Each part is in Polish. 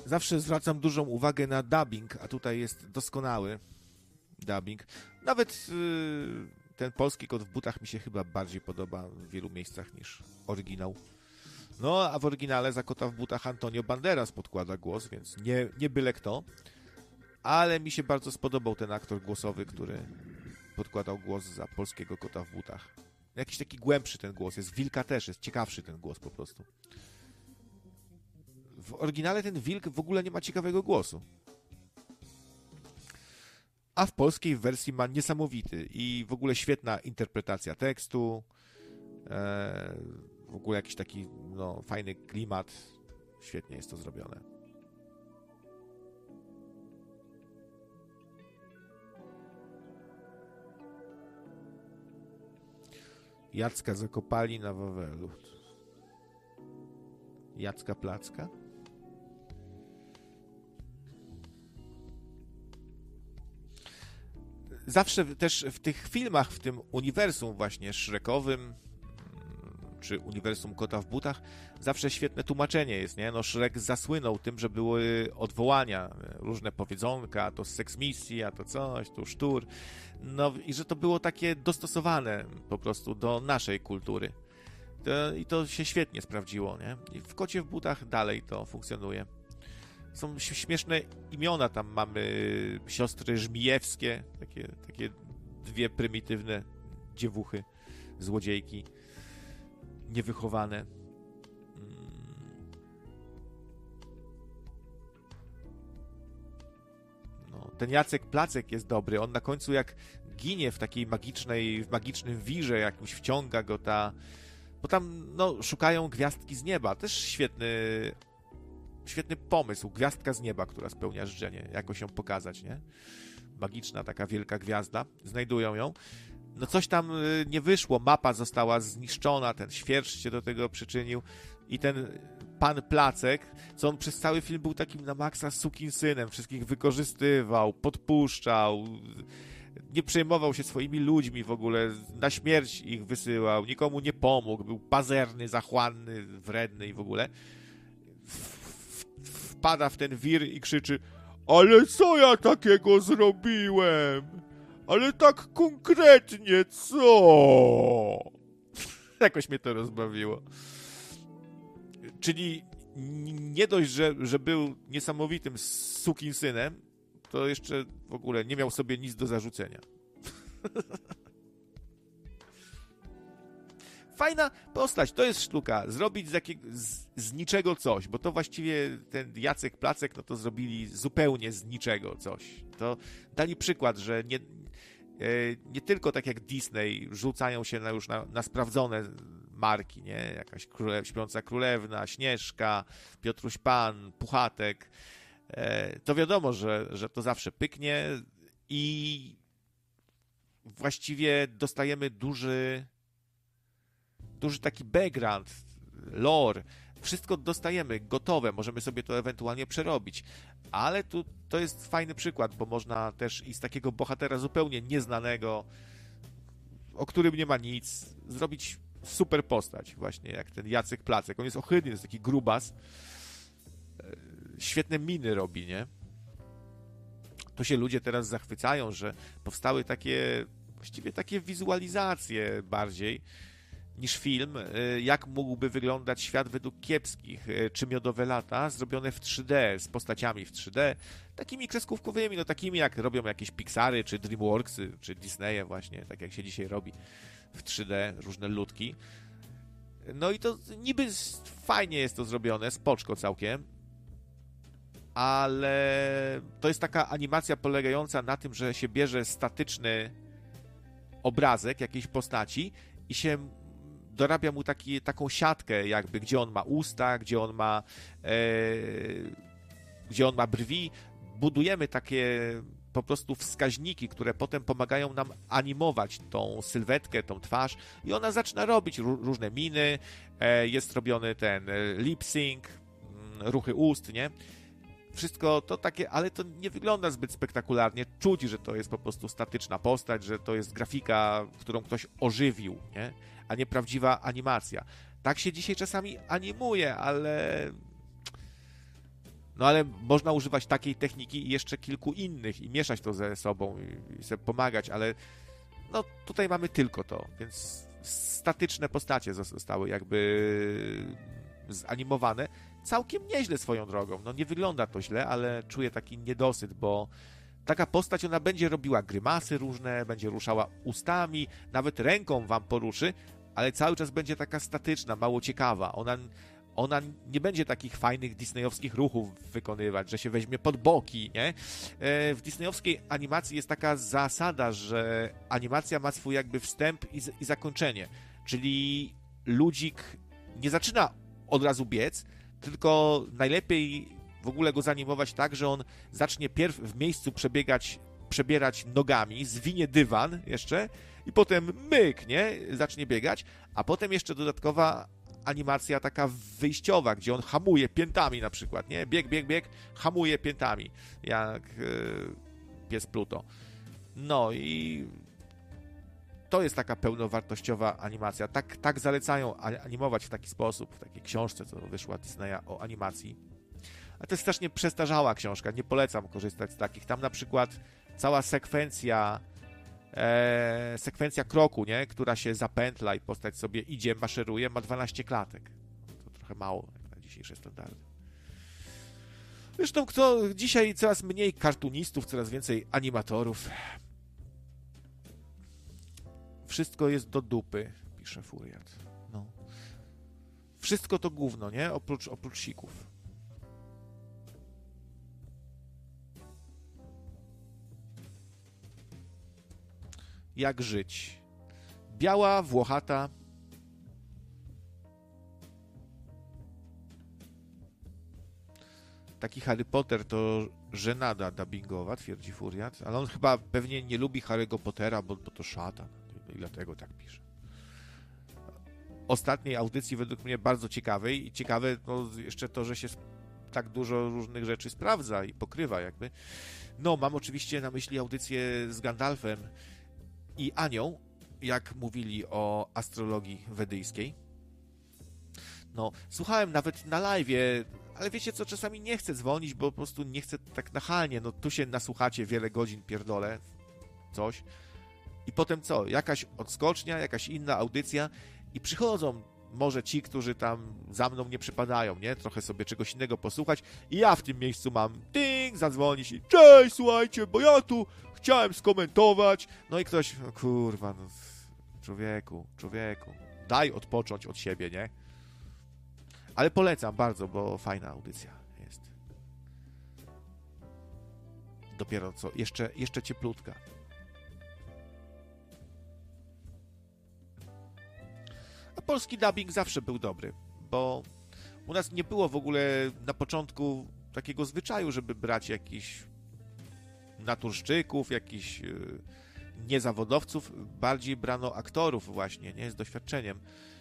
Zawsze zwracam dużą uwagę na dubbing, a tutaj jest doskonały dubbing. Nawet ten polski Kot w butach mi się chyba bardziej podoba w wielu miejscach niż oryginał. No, a w oryginale za Kota w butach Antonio Banderas podkłada głos, więc nie byle kto. Ale mi się bardzo spodobał ten aktor głosowy, który podkładał głos za polskiego Kota w butach. Jakiś taki głębszy ten głos jest. Wilka też jest ciekawszy ten głos po prostu. W oryginale ten wilk w ogóle nie ma ciekawego głosu. A w polskiej wersji ma niesamowity i w ogóle świetna interpretacja tekstu. W ogóle jakiś taki fajny klimat. Świetnie jest to zrobione. Jacka zakopali na Wawelu. Jacka Placka? Zawsze też w tych filmach, w tym uniwersum właśnie Shrekowym, czy uniwersum Kota w butach, zawsze świetne tłumaczenie jest, nie? No Shrek zasłynął tym, że były odwołania, różne powiedzonka, to z Sex Misji, a to coś, tu sztur. No i że to było takie dostosowane po prostu do naszej kultury. I to się świetnie sprawdziło, nie? I w Kocie w butach dalej to funkcjonuje. Są śmieszne imiona, tam mamy siostry żmijewskie, takie dwie prymitywne dziewuchy, złodziejki, niewychowane. No, ten Jacek Placek jest dobry, on na końcu jak ginie w takiej magicznym wirze jakimś, wciąga go bo tam szukają gwiazdki z nieba, też świetny pomysł, gwiazdka z nieba, która spełnia życzenie, jakoś ją pokazać, nie? Magiczna taka wielka gwiazda, znajdują ją. No coś tam nie wyszło, mapa została zniszczona, ten świerszcz się do tego przyczynił i ten pan Placek, co on przez cały film był takim na maksa sukinsynem, wszystkich wykorzystywał, podpuszczał, nie przejmował się swoimi ludźmi w ogóle, na śmierć ich wysyłał, nikomu nie pomógł, był pazerny, zachłanny, wredny i w ogóle. Wpada w ten wir i krzyczy: ale co ja takiego zrobiłem? Ale tak konkretnie co? Jakoś mnie to rozbawiło. Czyli nie dość, że był niesamowitym sukinsynem, to jeszcze w ogóle nie miał sobie nic do zarzucenia. Fajna postać, to jest sztuka. Zrobić z niczego coś, bo to właściwie ten Jacek Placek, to zrobili zupełnie z niczego coś. To dali przykład, że nie tylko tak jak Disney rzucają się już na sprawdzone marki, nie? Jakaś Śpiąca Królewna, Śnieżka, Piotruś Pan, Puchatek. To wiadomo, że to zawsze pyknie i właściwie dostajemy duży taki background, lore, wszystko dostajemy gotowe, możemy sobie to ewentualnie przerobić, ale to jest fajny przykład, bo można też i z takiego bohatera zupełnie nieznanego, o którym nie ma nic, zrobić super postać, właśnie jak ten Jacek Placek. On jest ohydny, jest taki grubas, świetne miny robi, nie? To się ludzie teraz zachwycają, że powstały właściwie takie wizualizacje bardziej niż film, jak mógłby wyglądać świat według kiepskich, czy Miodowe lata, zrobione w 3D, z postaciami w 3D, takimi kreskówkowymi, takimi jak robią jakieś Pixary, czy Dreamworksy, czy Disneye właśnie, tak jak się dzisiaj robi w 3D, różne ludki. No i to niby fajnie jest to zrobione, spoczko całkiem, ale to jest taka animacja polegająca na tym, że się bierze statyczny obrazek jakiejś postaci i się dorabia mu taką siatkę jakby, gdzie on ma usta, gdzie on ma brwi. Budujemy takie po prostu wskaźniki, które potem pomagają nam animować tą sylwetkę, tą twarz i ona zaczyna robić różne miny, jest robiony ten lip sync, ruchy ust, nie? Wszystko to takie, ale to nie wygląda zbyt spektakularnie. Czuć, że to jest po prostu statyczna postać, że to jest grafika, którą ktoś ożywił, nie? A nie prawdziwa animacja. Tak się dzisiaj czasami animuje, ale No ale można używać takiej techniki i jeszcze kilku innych i mieszać to ze sobą i sobie pomagać, ale no tutaj mamy tylko to, więc statyczne postacie zostały jakby zanimowane. Całkiem nieźle swoją drogą. No nie wygląda to źle, ale czuję taki niedosyt, bo taka postać, ona będzie robiła grymasy różne, będzie ruszała ustami, nawet ręką wam poruszy, ale cały czas będzie taka statyczna, mało ciekawa. Ona nie będzie takich fajnych disneyowskich ruchów wykonywać, że się weźmie pod boki, nie? W disneyowskiej animacji jest taka zasada, że animacja ma swój jakby wstęp i zakończenie. Czyli ludzik nie zaczyna od razu biec, tylko najlepiej w ogóle go zanimować tak, że on zacznie pierw w miejscu przebierać nogami, zwinie dywan jeszcze i potem myk, nie? Zacznie biegać, a potem jeszcze dodatkowa animacja taka wyjściowa, gdzie on hamuje piętami na przykład, nie? Bieg, hamuje piętami, jak pies Pluto. No i to jest taka pełnowartościowa animacja. Tak zalecają animować w taki sposób, w takiej książce, co wyszła Disneya o animacji. A to jest strasznie przestarzała książka, nie polecam korzystać z takich. Tam na przykład cała sekwencja kroku, nie? Która się zapętla i postać sobie idzie, maszeruje, ma 12 klatek. To trochę mało na dzisiejsze standardy. Zresztą dzisiaj coraz mniej kartunistów, coraz więcej animatorów. Wszystko jest do dupy, pisze Furiat. No. Wszystko to gówno, nie? Oprócz sików. Jak żyć? Biała, włochata. Taki Harry Potter to żenada dubbingowa, twierdzi Furiat, ale on chyba pewnie nie lubi Harry'ego Pottera, bo to szatan. I dlatego tak pisze. Ostatniej audycji według mnie bardzo ciekawej i ciekawe no, jeszcze to, że się tak dużo różnych rzeczy sprawdza i pokrywa jakby. No, mam oczywiście na myśli audycję z Gandalfem i Anią, jak mówili o astrologii wedyjskiej. No, słuchałem nawet na live'ie, ale wiecie co, czasami nie chcę dzwonić, bo po prostu nie chcę tak nachalnie, no tu się nasłuchacie wiele godzin, pierdolę, coś. I potem co? Jakaś odskocznia, jakaś inna audycja i przychodzą może ci, którzy tam za mną nie przypadają, nie? Trochę sobie czegoś innego posłuchać i ja w tym miejscu mam ding, zadzwonić i cześć, słuchajcie, bo ja tu chciałem skomentować. No i ktoś, no kurwa, no człowieku, daj odpocząć od siebie, nie? Ale polecam bardzo, bo fajna audycja jest. Dopiero co, jeszcze cieplutka. A polski dubbing zawsze był dobry, bo u nas nie było w ogóle na początku takiego zwyczaju, żeby brać jakichś naturszczyków, jakichś niezawodowców, bardziej brano aktorów właśnie, nie, z doświadczeniem.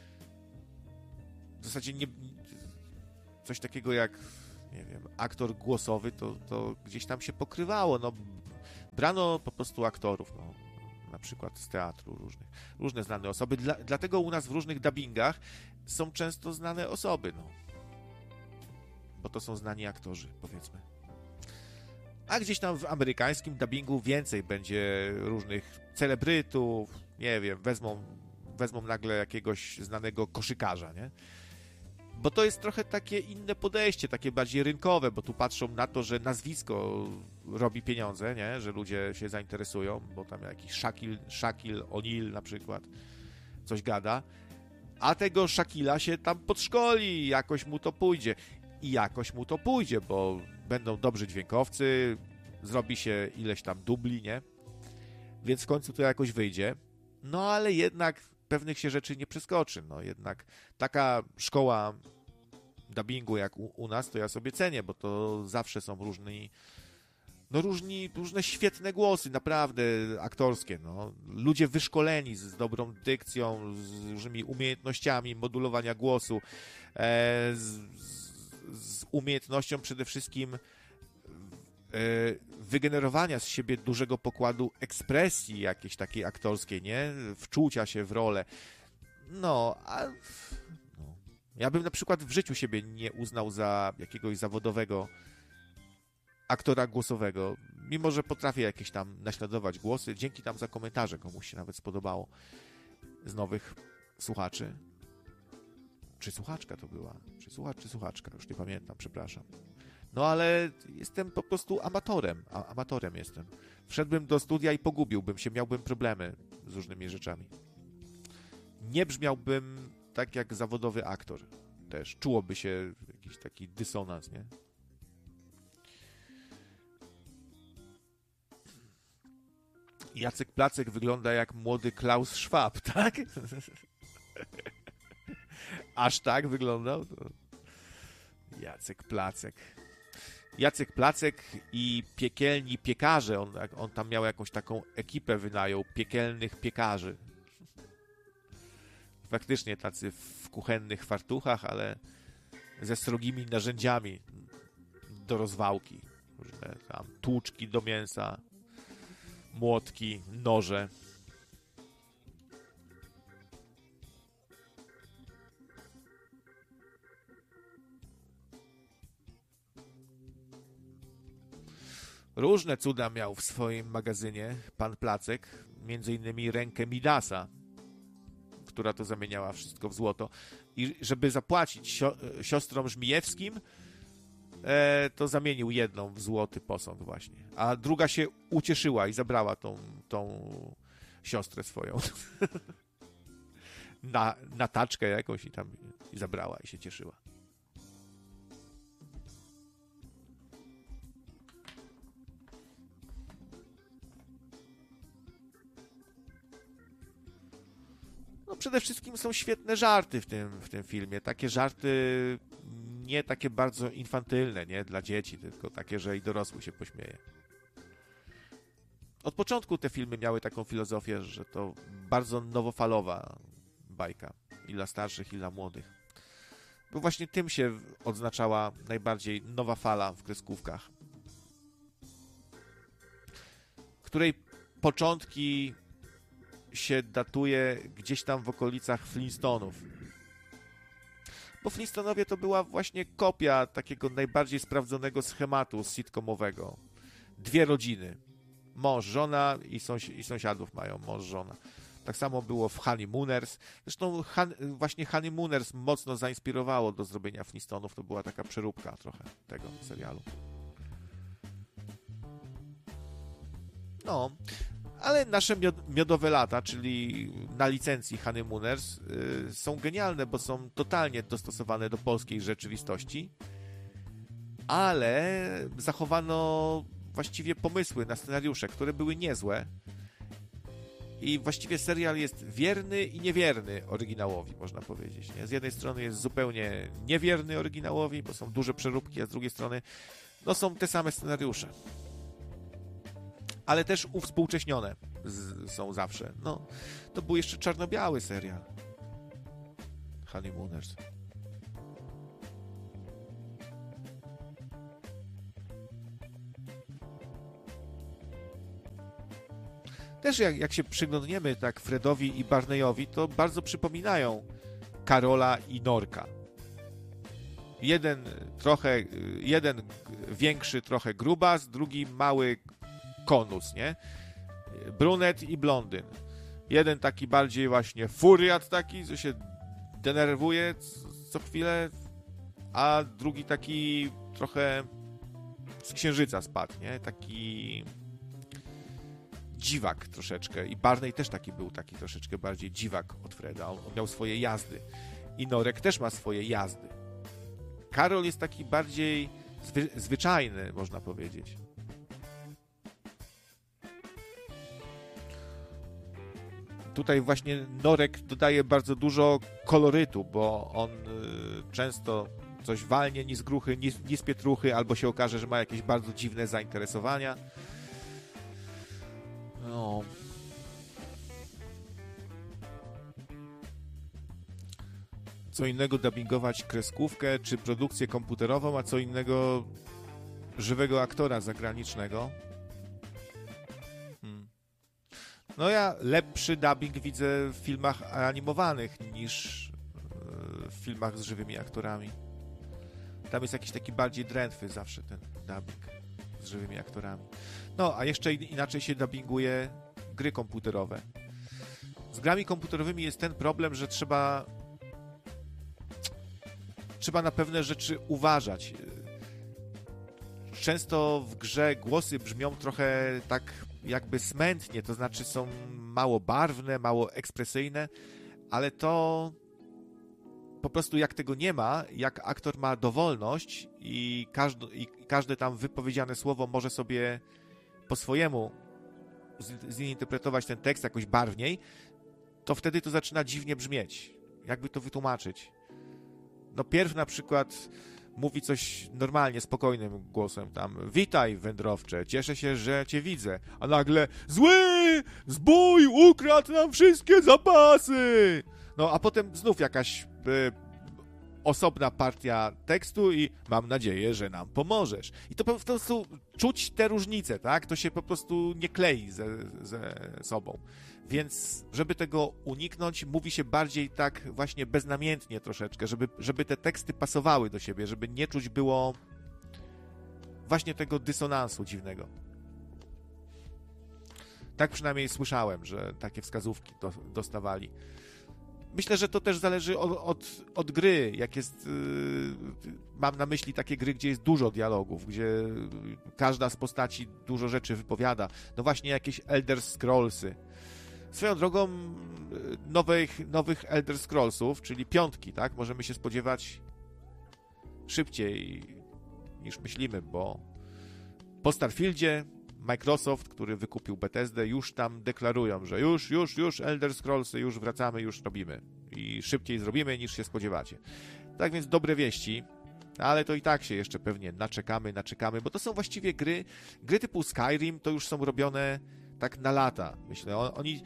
W zasadzie nie, coś takiego jak, nie wiem, aktor głosowy, to gdzieś tam się pokrywało, no, brano po prostu aktorów, no, na przykład z teatru różne znane osoby, dlatego u nas w różnych dubbingach są często znane osoby, no, bo to są znani aktorzy, powiedzmy. A gdzieś tam w amerykańskim dubbingu więcej będzie różnych celebrytów, nie wiem, wezmą nagle jakiegoś znanego koszykarza, nie? Bo to jest trochę takie inne podejście, takie bardziej rynkowe, bo tu patrzą na to, że nazwisko robi pieniądze, nie? Że ludzie się zainteresują, bo tam jakiś Shaquille O'Neal na przykład coś gada, a tego Shaquilla się tam podszkoli, jakoś mu to pójdzie. I jakoś mu to pójdzie, bo będą dobrzy dźwiękowcy, zrobi się ileś tam dubli, nie? Więc w końcu to jakoś wyjdzie. No ale jednak pewnych się rzeczy nie przeskoczy. No jednak taka szkoła dubbingu jak u nas, to ja sobie cenię, bo to zawsze są różne świetne głosy, naprawdę aktorskie. No. Ludzie wyszkoleni z dobrą dykcją, z różnymi umiejętnościami modulowania głosu, z umiejętnością przede wszystkim wygenerowania z siebie dużego pokładu ekspresji jakiejś takiej aktorskiej, nie? Wczucia się w rolę. No, ja bym na przykład w życiu siebie nie uznał za jakiegoś zawodowego aktora głosowego. Mimo że potrafię jakieś tam naśladować głosy, dzięki tam za komentarze komuś się nawet spodobało z nowych słuchaczy. Czy słuchaczka to była? Czy słuchacz, czy słuchaczka? Już nie pamiętam, przepraszam. No ale jestem po prostu amatorem. Amatorem jestem. Wszedłbym do studia i pogubiłbym się, miałbym problemy z różnymi rzeczami. Nie brzmiałbym tak jak zawodowy aktor też. Czułoby się jakiś taki dysonans, nie? Jacek Placek wygląda jak młody Klaus Schwab, tak? Aż tak wyglądał? To... Jacek Placek. Jacek Placek i piekielni piekarze. On tam miał jakąś taką ekipę, wynajął piekielnych piekarzy. Faktycznie tacy w kuchennych fartuchach, ale ze srogimi narzędziami do rozwałki. Różne tam tłuczki do mięsa, młotki, noże. Różne cuda miał w swoim magazynie pan Placek, między innymi rękę Midasa, która to zamieniała wszystko w złoto. I żeby zapłacić siostrom Żmijewskim, to zamienił jedną w złoty posąg właśnie. A druga się ucieszyła i zabrała tą siostrę swoją na taczkę jakąś i zabrała i się cieszyła. No przede wszystkim są świetne żarty w tym filmie. Takie żarty nie takie bardzo infantylne, nie dla dzieci, tylko takie, że i dorosły się pośmieje. Od początku te filmy miały taką filozofię, że to bardzo nowofalowa bajka. I dla starszych, i dla młodych. Bo właśnie tym się odznaczała najbardziej nowa fala w kreskówkach. Której początki się datuje gdzieś tam w okolicach Flintstonów. Bo Flintstonowie to była właśnie kopia takiego najbardziej sprawdzonego schematu sitcomowego. Dwie rodziny. Mąż, żona i sąsiadów mają mąż, żona. Tak samo było w Honeymooners. Zresztą właśnie Honeymooners mocno zainspirowało do zrobienia Flintstonów. To była taka przeróbka trochę tego serialu. No, ale nasze miodowe lata, czyli na licencji Honeymooners, są genialne, bo są totalnie dostosowane do polskiej rzeczywistości, ale zachowano właściwie pomysły na scenariusze, które były niezłe i właściwie serial jest wierny i niewierny oryginałowi, można powiedzieć. Nie? Z jednej strony jest zupełnie niewierny oryginałowi, bo są duże przeróbki, a z drugiej strony no, są te same scenariusze. Ale też uwspółcześnione są zawsze. No, to był jeszcze czarno-biały serial. Honeymooners. Też jak się przyglądniemy tak Fredowi i Barneyowi, to bardzo przypominają Karola i Norka. Jeden większy, trochę grubas, drugi mały konus, nie? Brunet i blondyn. Jeden taki bardziej właśnie furiat taki, co się denerwuje co chwilę, a drugi taki trochę z księżyca spadł, nie? Taki dziwak troszeczkę. I Barney też taki był, taki troszeczkę bardziej dziwak od Freda. On miał swoje jazdy. I Norek też ma swoje jazdy. Karol jest taki bardziej zwyczajny, można powiedzieć. Tutaj właśnie Norek dodaje bardzo dużo kolorytu, bo on często coś walnie ni z gruchy, ni z pietruchy, albo się okaże, że ma jakieś bardzo dziwne zainteresowania. No. Co innego dubbingować kreskówkę czy produkcję komputerową, a co innego żywego aktora zagranicznego. No ja lepszy dubbing widzę w filmach animowanych niż w filmach z żywymi aktorami. Tam jest jakiś taki bardziej drętwy zawsze ten dubbing. z żywymi aktorami. No, a jeszcze inaczej się dubbinguje gry komputerowe. Z grami komputerowymi jest ten problem, że trzeba na pewne rzeczy uważać. Często w grze głosy brzmią trochę tak jakby smętnie, to znaczy są mało barwne, mało ekspresyjne, ale to po prostu jak tego nie ma, jak aktor ma dowolność i każde tam wypowiedziane słowo może sobie po swojemu zinterpretować ten tekst jakoś barwniej, to wtedy to zaczyna dziwnie brzmieć. Jakby to wytłumaczyć? No pierw na przykład mówi coś normalnie, spokojnym głosem tam: witaj, wędrowcze, cieszę się, że cię widzę. A nagle: zły! Zbój ukradł nam wszystkie zapasy! No a potem znów jakaś osobna partia tekstu i mam nadzieję, że nam pomożesz. I to po prostu czuć te różnice, tak? To się po prostu nie klei ze sobą. Więc żeby tego uniknąć, mówi się bardziej tak właśnie beznamiętnie troszeczkę, żeby te teksty pasowały do siebie, żeby nie czuć było właśnie tego dysonansu dziwnego. Tak przynajmniej słyszałem, że takie wskazówki dostawali. Myślę, że to też zależy od gry, jak jest... mam na myśli takie gry, gdzie jest dużo dialogów, gdzie każda z postaci dużo rzeczy wypowiada. No właśnie jakieś Elder Scrollsy. Swoją drogą nowych Elder Scrollsów, czyli 5, tak? Możemy się spodziewać szybciej niż myślimy, bo po Starfieldzie Microsoft, który wykupił Bethesdę, już tam deklarują, że już Elder Scrollsy, już wracamy, już robimy. I szybciej zrobimy, niż się spodziewacie. Tak więc dobre wieści, ale to i tak się jeszcze pewnie naczekamy, bo to są właściwie gry typu Skyrim, to już są robione tak na lata, myślę. Oni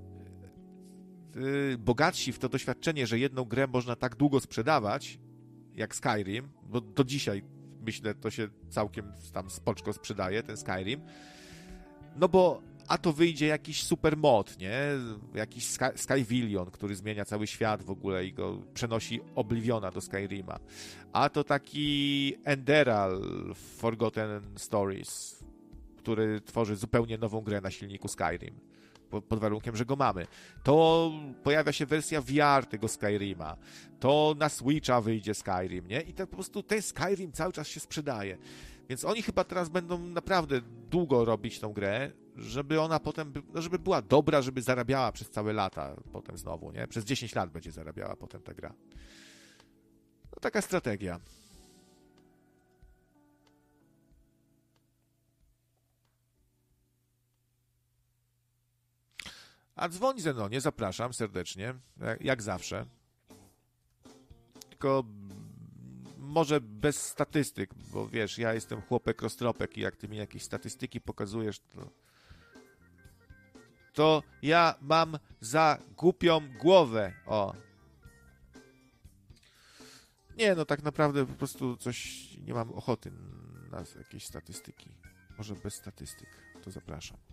bogatsi w to doświadczenie, że jedną grę można tak długo sprzedawać, jak Skyrim, bo do dzisiaj, myślę, to się całkiem tam spoczko sprzedaje, ten Skyrim, no bo a to wyjdzie jakiś super mod, nie? Jakiś Skyvillion, który zmienia cały świat w ogóle i go przenosi Obliviona do Skyrima. A to taki Enderal Forgotten Stories, który tworzy zupełnie nową grę na silniku Skyrim. Pod warunkiem, że go mamy. To pojawia się wersja VR tego Skyrima. To na Switcha wyjdzie Skyrim, nie? I to po prostu ten Skyrim cały czas się sprzedaje. Więc oni chyba teraz będą naprawdę długo robić tą grę, żeby ona potem, żeby była dobra, żeby zarabiała przez całe lata potem znowu, nie? Przez 10 lat będzie zarabiała potem ta gra. No taka strategia. A dzwoń Zenonie, zapraszam serdecznie, jak zawsze. Tylko może bez statystyk, bo wiesz, ja jestem chłopek roztropek i jak ty mi jakieś statystyki pokazujesz, to ja mam za głupią głowę. O. Nie, no tak naprawdę po prostu nie mam ochoty na jakieś statystyki. Może bez statystyk, to zapraszam.